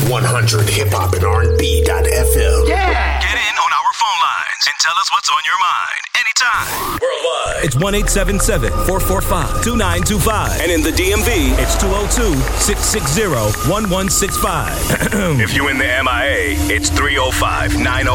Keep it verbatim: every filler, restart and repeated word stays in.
one hundred hip hop and R and B dot F M. Yeah! Get in on our phone lines and tell us what's on your mind anytime. Worldwide. It's one eight seven seven, four four five, two nine two five. And in the D M V, it's two oh two, six six zero, one one six five. If you're in the M I A, it's three oh five, nine oh